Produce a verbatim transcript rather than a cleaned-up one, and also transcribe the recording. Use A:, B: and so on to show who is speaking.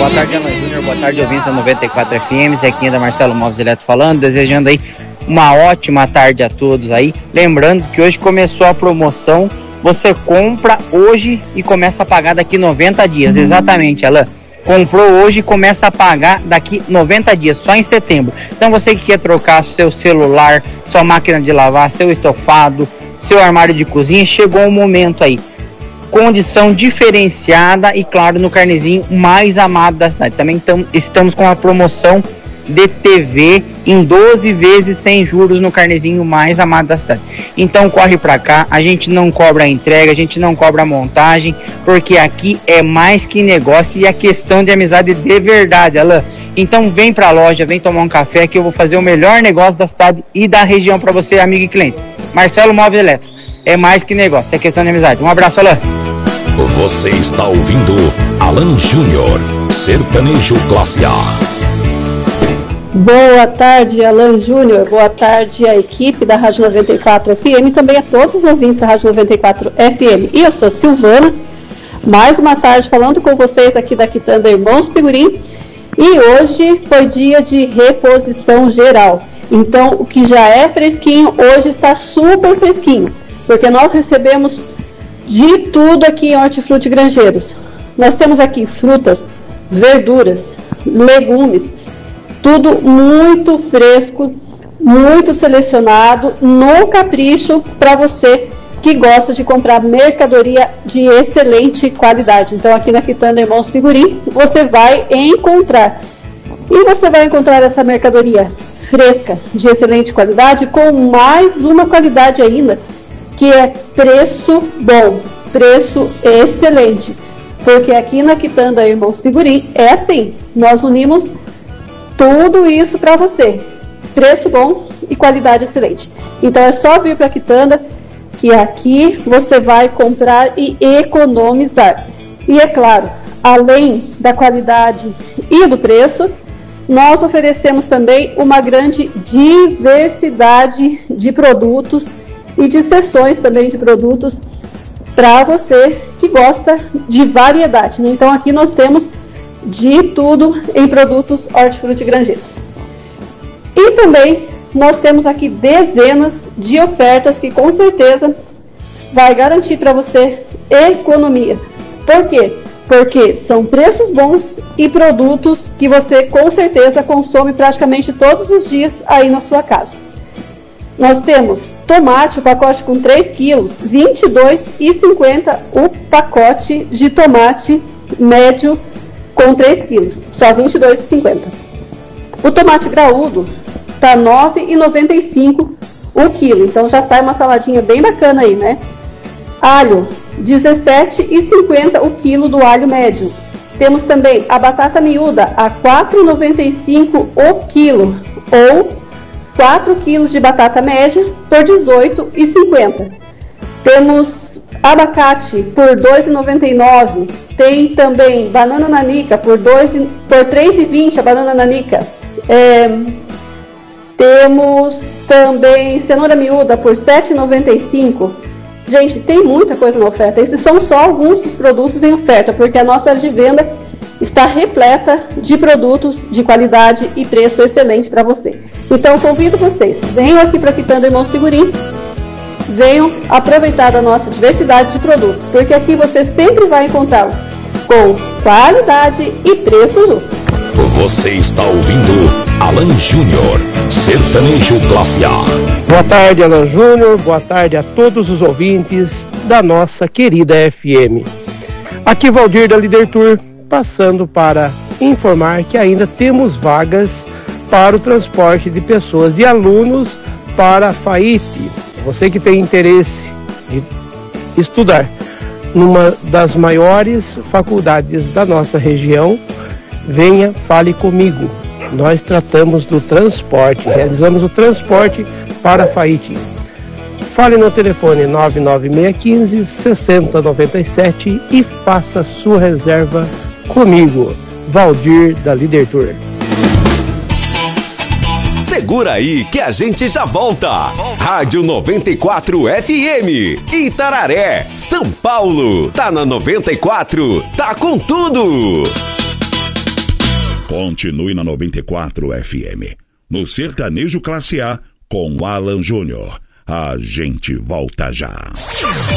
A: Boa tarde, Alan Júnior. Boa tarde, ouvintes da noventa e quatro F M. Zequinha da Marcelo Móveis Eletro falando, desejando aí uma ótima tarde a todos aí. Lembrando que hoje começou a promoção. Você compra hoje e começa a pagar daqui noventa dias. Exatamente, Alan. Comprou hoje e começa a pagar daqui noventa dias, só em setembro. Então você que quer trocar seu celular, sua máquina de lavar, seu estofado, seu armário de cozinha, chegou o momento aí. Condição diferenciada e, claro, no carnezinho mais amado da cidade. Também tam, estamos com a promoção de T V em doze vezes sem juros no carnezinho mais amado da cidade. Então corre pra cá, a gente não cobra a entrega, a gente não cobra a montagem, porque aqui é mais que negócio e a questão de amizade de verdade, Alan. Então vem pra loja, vem tomar um café que eu vou fazer o melhor negócio da cidade e da região pra você, amigo e cliente. Marcelo Móveis Eletro, é mais que negócio, é questão de amizade. Um abraço, Alan.
B: Você está ouvindo Alan Júnior, sertanejo classe A.
C: Boa tarde, Alan Júnior. Boa tarde à equipe da Rádio noventa e quatro F M e também a todos os ouvintes da Rádio noventa e quatro F M. E eu sou Silvana, mais uma tarde falando com vocês aqui da Quitanda Irmãos Figurim. E hoje foi dia de reposição geral. Então, o que já é fresquinho, hoje está super fresquinho, porque nós recebemos de tudo aqui em Hortifruti Grangeiros. Nós temos aqui frutas, verduras, legumes, tudo muito fresco, muito selecionado, no capricho, para você que gosta de comprar mercadoria de excelente qualidade. Então aqui na Quitanda Irmãos Figurim você vai encontrar. E você vai encontrar essa mercadoria fresca, de excelente qualidade, com mais uma qualidade ainda, que é preço bom, preço excelente. Porque aqui na Quitanda Irmãos Figurim é assim, nós unimos tudo isso para você, preço bom e qualidade excelente. Então é só vir para a Quitanda, que aqui você vai comprar e economizar. E é claro, além da qualidade e do preço, nós oferecemos também uma grande diversidade de produtos e de seções também de produtos para você que gosta de variedade, né? Então aqui nós temos de tudo em produtos Hortifruti Grangeiros. E também nós temos aqui dezenas de ofertas que com certeza vai garantir para você economia. Por quê? Porque são preços bons e produtos que você com certeza consome praticamente todos os dias aí na sua casa. Nós temos tomate, o pacote com três quilos, vinte e dois reais e cinquenta centavos o pacote de tomate médio com três quilos, só vinte e dois reais e cinquenta centavos. O tomate graúdo está nove reais e noventa e cinco centavos o quilo, então já sai uma saladinha bem bacana aí, né? Alho, dezessete reais e cinquenta centavos o quilo do alho médio. Temos também a batata miúda a quatro reais e noventa e cinco centavos o quilo, ou quatro quilos de batata média por dezoito reais e cinquenta centavos. Temos abacate por dois reais e noventa e nove centavos. Tem também banana nanica por, por três reais e vinte centavos a banana nanica. É, temos também cenoura miúda por sete reais e noventa e cinco centavos. Gente, tem muita coisa na oferta. Esses são só alguns dos produtos em oferta, porque a nossa área de venda está repleta de produtos de qualidade e preço excelente para você. Então convido vocês, venham aqui para Quitanda Irmãos Figurim, venham aproveitar da nossa diversidade de produtos, porque aqui você sempre vai encontrá-los com qualidade e preço justo.
B: Você está ouvindo Alan Júnior, sertanejo classe A.
D: Boa tarde, Alan Júnior, boa tarde a todos os ouvintes da nossa querida F M. Aqui Valdir da Líder Tour, passando para informar que ainda temos vagas para o transporte de pessoas, de alunos para a FAIT. Você que tem interesse de estudar numa das maiores faculdades da nossa região, venha, fale comigo. Nós tratamos do transporte, realizamos o transporte para a FAIT. Fale no telefone nove nove seis um cinco, seis zero nove sete e faça sua reserva comigo, Valdir da Líder Tour.
B: Segura aí que a gente já volta. Rádio noventa e quatro F M, Itararé, São Paulo. Tá na noventa e quatro, tá com tudo.
E: Continue na noventa e quatro F M. No Sertanejo Classe A, com Alan Júnior. A gente volta já.